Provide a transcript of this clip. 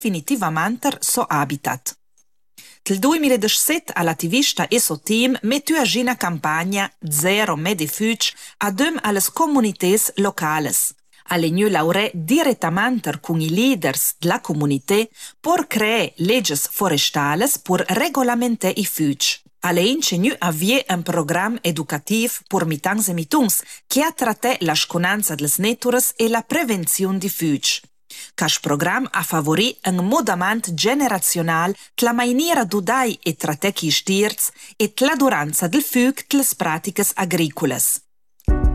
definitivamente so habitat. Nel 2017 all'attivista e suo team mettu a gina campagna Zero Medifuge adem alle comunités locales. Alle laure direttamente con i leaders della comunità per creare leggi forestales per regolamentare i fugi. Alle ingegnu avvie un programma educativo per mitans e mituns che ha trattato la sconanza delle natures e la prevenzione di fugi. Cash program a favorì un mudament generazional la maniera d'udai e trattare i stirz e la duranza del fug delle pratiche agricolas.